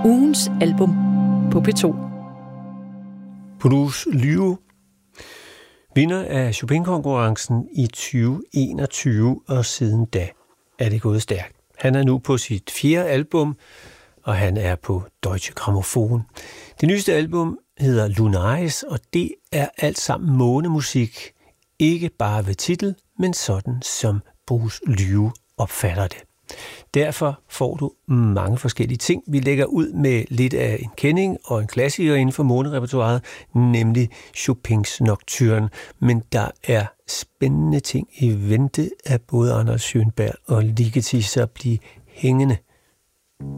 Ugens album på P2. Bruce Lyu, vinder af Chopin-konkurrencen i 2021, og siden da er det gået stærkt. Han er nu på sit 4. album, og han er på Deutsche Grammophon. Det nyeste album hedder Lunaris, og det er alt sammen månemusik. Ikke bare ved titel, men sådan som Bruce Lyu opfatter det. Derfor får du mange forskellige ting. Vi lægger ud med lidt af en kending og en klassiker inden for månerepertoiret, nemlig Chopins Nocturne. Men der er spændende ting i vente af både Anders Schönberg og Ligeti, så bliv hængende.